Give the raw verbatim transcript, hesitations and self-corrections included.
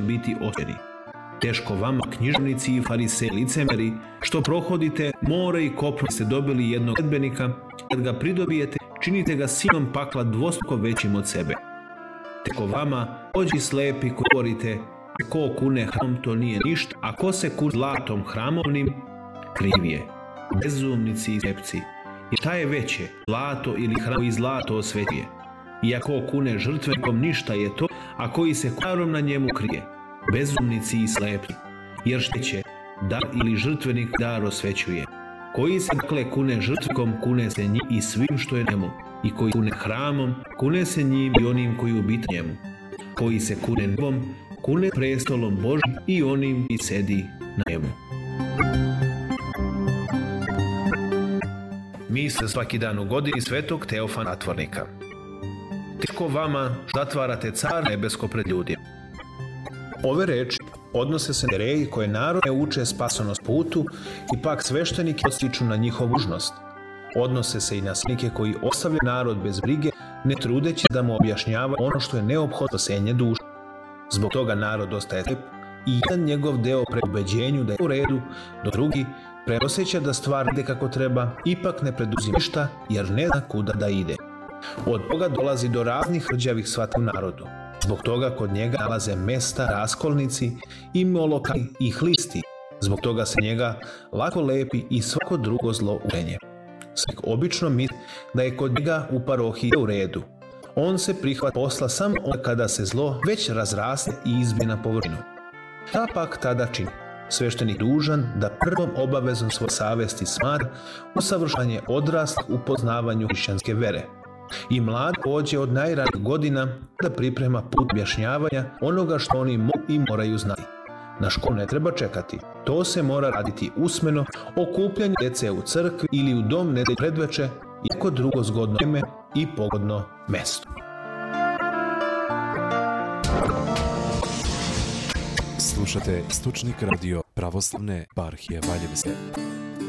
biti osvjeni. Teško vama, knjižnici i fariseji licemeri, što prohodite more i kopno ste dobili jednog sledbenika, kad ga pridobijete, činite ga sinom pakla dvostruko većim od sebe. Teško vama, ođi slepi koji govorite, ko kune hramom to nije ništa, a ko se kune zlatom hramovnim, kriv je. Bezumnici i slepci. I šta je veće, zlato ili hram i zlato osvetije? Iako kune žrtvenikom ništa je to, a koji se kvarom na njemu krije. Bezumnici i slepi. Jer što će, dar ili žrtvenik dar osvećuje. Koji se dakle kune žrtvikom, kune se njim i svim što je njemu. I koji kune hramom, kune se njim i onim koji ubit njemu. Koji se kune nebom, kune prestolom Božim i onim i sedi na njemu. Misle svaki dan u godini svetog Teofana Zatvornika. Teško vama što zatvarate car nebesko pred ljudima. Ove reči odnose se na jereji koje narod ne uče spasonost putu i pak sveštenike odstiču na njihovu dužnost. Odnose se i na svetnike koji ostavljaju narod bez brige, ne trudeći da mu objašnjava ono što je neophodno spasenje duše. Zbog toga narod ostaje slep i jedan njegov deo pre ubeđenju da je u redu, do drugi preosjeća da stvar ide kako treba, ipak ne preduzima ništa jer ne zna kuda da ide. Od toga dolazi do raznih rđavih svata u narodu. Zbog toga kod njega nalaze mesta, raskolnici i molokani i hlisti. Zbog toga se njega lako lepi i svako drugo zlo učenje. Svek obično misli da je kod njega u parohiji u redu. On se prihvata posla samo onda kada se zlo već razraste i izbije na površinu. Šta pak tada čini? Sveštenik dužan da prvom obavezom svoje savesti smatra usavršavanje odraslih u poznavanju hrišćanske vere. I mlad pođe od najranijih godina da priprema put objašnjavanja onoga što oni mogu i moraju znati. Na školu ne treba čekati. To se mora raditi usmeno, okupljanje djece u crkvi ili u dom nedelje predveče, iako drugo zgodno vreme i pogodno mesto. Slušate Istočnik radio Pravoslavne eparhije Valjevo.